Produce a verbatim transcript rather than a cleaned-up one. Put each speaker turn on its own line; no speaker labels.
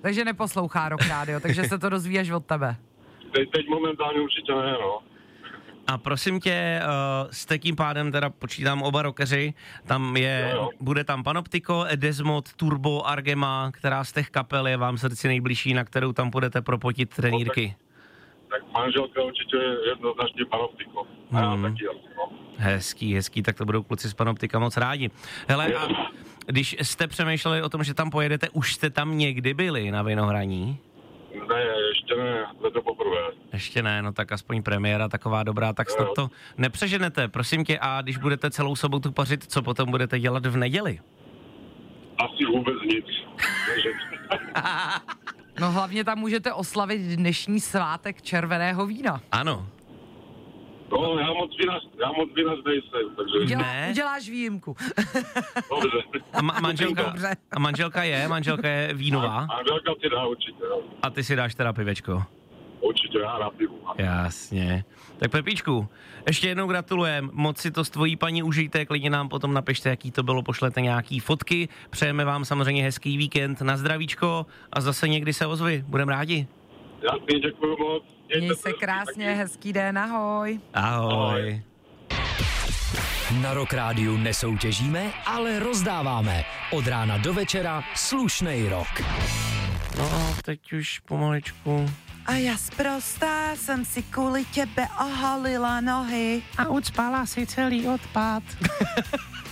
Takže neposlouchá Rock Radio, takže se to dozví až od tebe.
Teď, teď momentálně určitě ne, no.
A prosím tě, uh, s tím pádem teda počítám oba rockeři, tam je,
jo, jo.
bude tam Panoptiko, Desmod, Turbo, Argema, která z těch kapel je vám srdci nejbližší, na kterou tam budete propotit trenýrky.
No, tak, tak manželka určitě jednoznačně Panoptiko. A já
Hmm.
taky asi, no.
Hezký, hezký, tak to budou kluci z Panoptika moc rádi. Hele, a když jste přemýšleli o tom, že tam pojedete, už jste tam někdy byli na Vinohraní?
Ne, ještě ne, to je to poprvé.
Ještě ne, no tak aspoň premiéra taková dobrá, tak snad to nepřeženete, prosím tě, a když budete celou sobotu pařit, co potom budete dělat v neděli?
Asi vůbec nic.
No hlavně tam můžete oslavit dnešní svátek červeného vína.
Ano.
No, já moc vinař, já moc vinař nejsem, takže...
Udělá,
Ne.
uděláš výjimku.
Dobře.
A, ma- manželka,
Dobře.
a manželka je, manželka je vínová
Manželka si dá určitě, no.
a ty si dáš teda pivečko.
Určitě, já na pivu.
Jasně. Tak Pepíčku, ještě jednou gratulujem, moc si to s tvojí paní užijte, klidně nám potom napište, jaký to bylo, pošlete nějaký fotky, přejeme vám samozřejmě hezký víkend, na zdravíčko a zase někdy se ozvi, budem rádi.
Jasně, děkuju moc.
Měj se krásně, hezký den, ahoj.
Ahoj.
Ahoj.
Na Rock Rádiu nesoutěžíme, ale rozdáváme. Od rána do večera slušnej rock.
No, teď už pomaličku.
A já zprostá jsem si kvůli tebe oholila nohy.
A ucpala si celý odpad.